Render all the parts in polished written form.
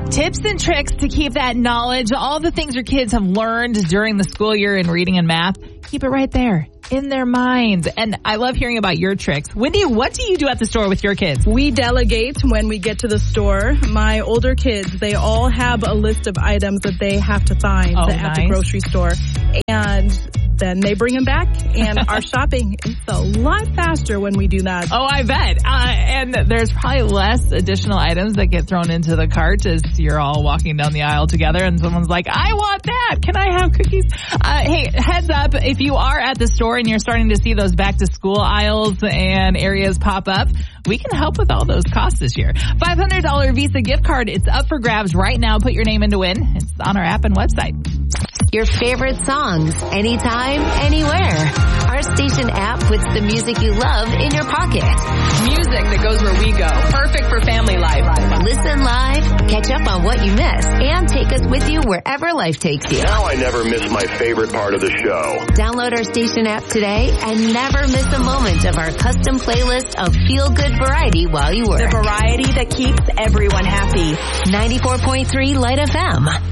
Tips and tricks to keep that knowledge, all the things your kids have learned during the school year in reading and math, keep it right there in their minds. And I love hearing about your tricks. Wendy, what do you do at the store with your kids? We delegate when we get to the store. My older kids, they all have a list of items that they have to find at the grocery store. And then they bring them back, and our shopping is a lot faster when we do that. Oh, I bet. And there's probably less additional items that get thrown into the cart as you're all walking down the aisle together and someone's like, I want that. Can I have cookies? Hey, heads up, if you are at the store and you're starting to see those back to school aisles and areas pop up, we can help with all those costs this year. $500 Visa gift card. It's up for grabs right now. Put your name in to win. It's on our app and website. Your favorite songs, anytime, anywhere. Our station app puts the music you love in your pocket. Music that goes where we go. Perfect for family life. Listen live, catch up on what you missed, and take us with you wherever life takes you. Now I never miss my favorite part of the show. Download our station app today and never miss a moment of our custom playlist of feel-good variety while you work. The variety that keeps everyone happy. 94.3 Light FM.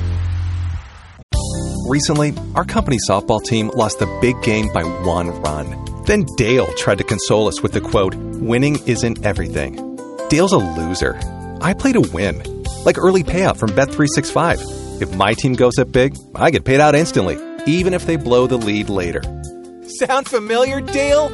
Recently, our company softball team lost the big game by 1 run. Then Dale tried to console us with the quote, winning isn't everything. Dale's a loser. I play to win. Like early payout from Bet365. If my team goes up big, I get paid out instantly, even if they blow the lead later. Sound familiar, Dale?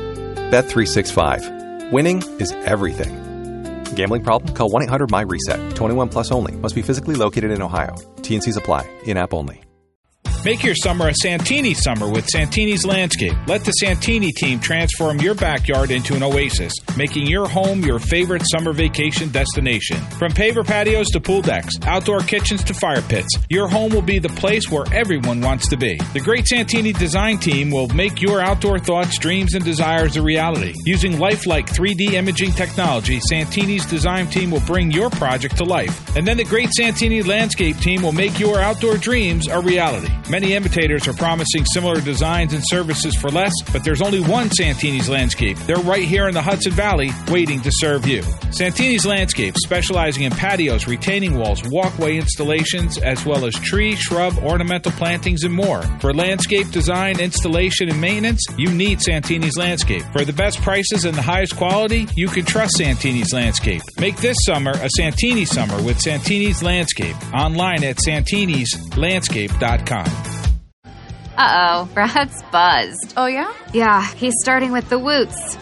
Bet365. Winning is everything. Gambling problem? Call 1-800-MY-RESET. 21 plus only. Must be physically located in Ohio. T&Cs apply. In-app only. Make your summer a Santini summer with Santini's Landscape. Let the Santini team transform your backyard into an oasis, making your home your favorite summer vacation destination. From paver patios to pool decks, outdoor kitchens to fire pits, your home will be the place where everyone wants to be. The great Santini design team will make your outdoor thoughts, dreams, and desires a reality. Using lifelike 3D imaging technology, Santini's design team will bring your project to life. And then the great Santini Landscape team will make your outdoor dreams a reality. Many imitators are promising similar designs and services for less, but there's only one Santini's Landscape. They're right here in the Hudson Valley, waiting to serve you. Santini's Landscape, specializing in patios, retaining walls, walkway installations, as well as tree, shrub, ornamental plantings, and more. For landscape design, installation, and maintenance, you need Santini's Landscape. For the best prices and the highest quality, you can trust Santini's Landscape. Make this summer a Santini summer with Santini's Landscape. Online at santinislandscape.com. Uh-oh, Brad's buzzed. Oh, yeah? Yeah, he's starting with the woots.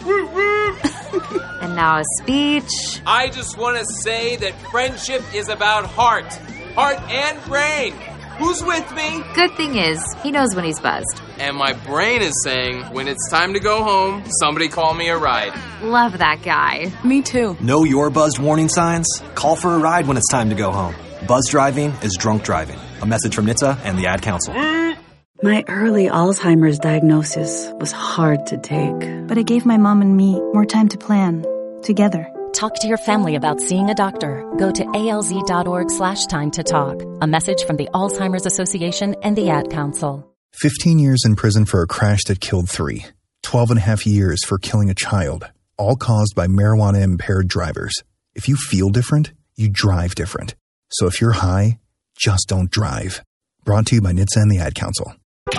And now a speech. I just want to say that friendship is about heart and brain. Who's with me? Good thing is, he knows when he's buzzed. And my brain is saying, when it's time to go home, somebody call me a ride. Love that guy. Me too. Know your buzzed warning signs? Call for a ride when it's time to go home. Buzz driving is drunk driving. A message from NHTSA and the Ad Council. My early Alzheimer's diagnosis was hard to take, but it gave my mom and me more time to plan together. Talk to your family about seeing a doctor. Go to alz.org/time to talk. A message from the Alzheimer's Association and the Ad Council. 15 years in prison for a crash that killed 3. 12 and a half years for killing a child, all caused by marijuana-impaired drivers. If you feel different, you drive different. So if you're high, just don't drive. Brought to you by NHTSA and the Ad Council.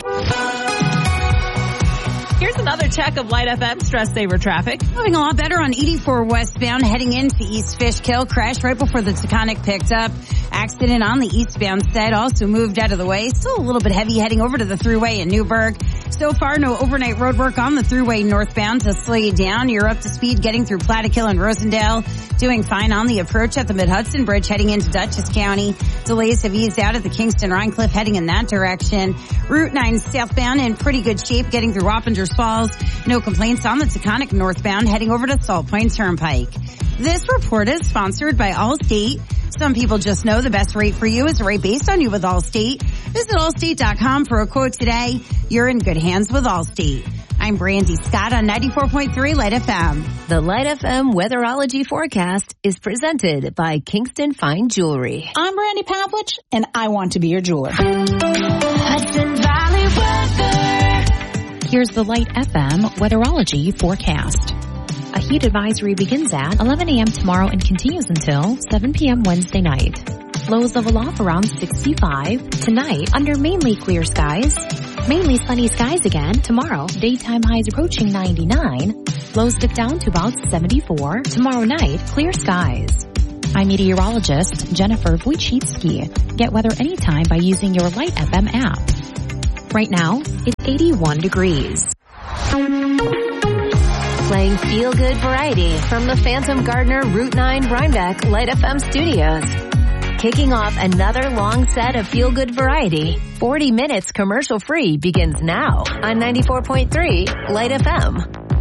Here's another check of Light FM stress saver traffic. Moving a lot better on 84 westbound, heading into East Fishkill. Crash right before the Taconic picked up. Accident on the eastbound side also moved out of the way. Still a little bit heavy heading over to the Thruway in Newburgh. So far, no overnight road work on the Thruway northbound to slow you down. You're up to speed getting through Plattekill and Rosendale. Doing fine on the approach at the Mid-Hudson Bridge heading into Dutchess County. Delays have eased out at the Kingston-Rhinecliff heading in that direction. Route 9 southbound in pretty good shape getting through Wappingers Falls. No complaints on the Taconic northbound heading over to Salt Point Turnpike. This report is sponsored by Allstate. Some people just know the best rate for you is the rate based on you with Allstate. Visit allstate.com for a quote today. You're in good hands with Allstate. I'm Brandy Scott on 94.3 Light FM. The Light FM Weatherology Forecast is presented by Kingston Fine Jewelry. I'm Brandy Pavlich, and I want to be your jeweler. Hudson Valley weather. Here's the Light FM Weatherology Forecast. A heat advisory begins at 11 a.m. tomorrow and continues until 7 p.m. Wednesday night. Lows level off around 65. Tonight, under mainly clear skies. Mainly sunny skies again. Tomorrow, daytime highs approaching 99. Lows dip down to about 74. Tomorrow night, clear skies. I'm meteorologist Jennifer Wojcicki. Get weather anytime by using your Light FM app. Right now, it's 81 degrees. Playing feel-good variety from the Phantom Gardener Route 9 Rhinebeck Light FM studios. Kicking off another long set of feel-good variety. 40 minutes commercial-free begins now on 94.3 Light FM.